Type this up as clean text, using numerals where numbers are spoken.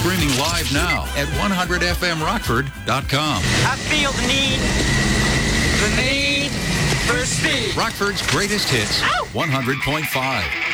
Streaming live now at 100fmrockford.com. I feel the need for speed. Rockford's greatest hits, 100.5.